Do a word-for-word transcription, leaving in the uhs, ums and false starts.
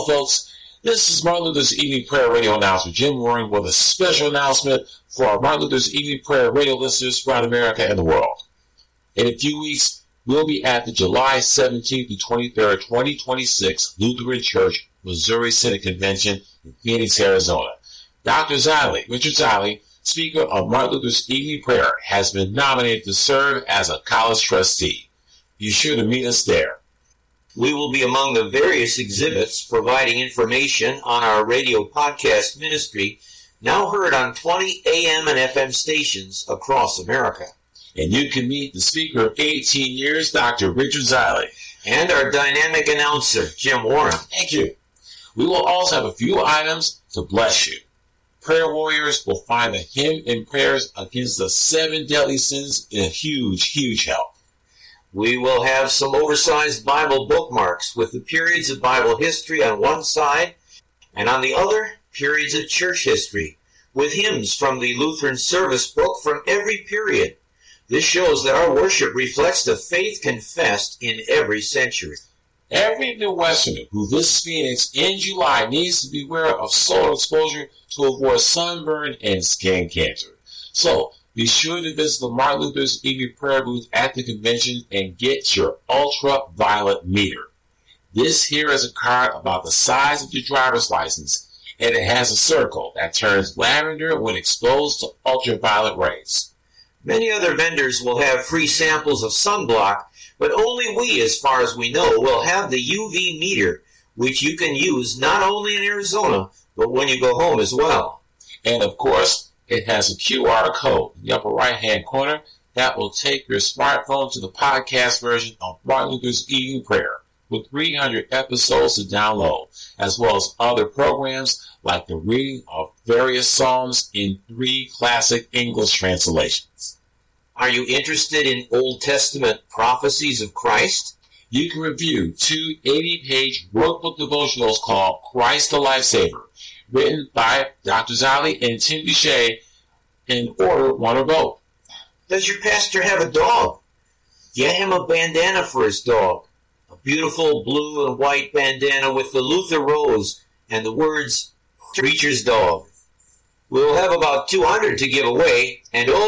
Hello, folks. This is Martin Luther's Evening Prayer Radio announcer, Jim Warren, with a special announcement for our Martin Luther's Evening Prayer Radio listeners throughout America and the world. In a few weeks, we'll be at the July seventeenth to twenty-third, twenty twenty-six Lutheran Church Missouri Synod Convention in Phoenix, Arizona. Doctor Ziley, Richard Ziley, speaker of Martin Luther's Evening Prayer, has been nominated to serve as a college trustee. Be sure to meet us there. We will be among the various exhibits providing information on our radio podcast ministry, now heard on twenty A M and F M stations across America. And you can meet the speaker of eighteen years, Doctor Richard Ziley. And our dynamic announcer, Jim Warren. Thank you. We will also have a few items to bless you. Prayer warriors will find the hymn and prayers against the seven deadly sins in a huge, huge help. We will have some oversized Bible bookmarks with the periods of Bible history on one side, and on the other, periods of church history, with hymns from the Lutheran service book from every period. This shows that our worship reflects the faith confessed in every century. Every Midwesterner who visits Phoenix in July needs to be aware of solar exposure to avoid sunburn and skin cancer. So, be sure to visit the Martin Luther's Evening Prayer booth at the convention and get your ultraviolet meter. This here is a card about the size of your driver's license, and it has a circle that turns lavender when exposed to ultraviolet rays. Many other vendors will have free samples of sunblock, but only we, as far as we know, will have the U V meter, which you can use not only in Arizona, but when you go home as well. And of course, it has a Q R code in the upper right-hand corner that will take your smartphone to the podcast version of Martin Luther's Evening Prayer with three hundred episodes to download, as well as other programs like the reading of various psalms in three classic English translations. Are you interested in Old Testament prophecies of Christ? You can review two eighty-page workbook devotionals called Christ the Lifesaver, written by Doctor Ziley and Tim Boucher, in order, one or both. Does your pastor have a dog? Get him a bandana for his dog. A beautiful blue and white bandana with the Luther rose and the words, Preacher's Dog. We'll have about two hundred to give away, and oh,